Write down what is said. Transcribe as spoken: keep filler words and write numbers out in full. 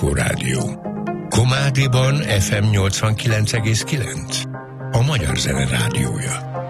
Kossuth Rádió. Komádiban ef em nyolcvankilenc egész kilenc. A Magyar Zene Rádiója.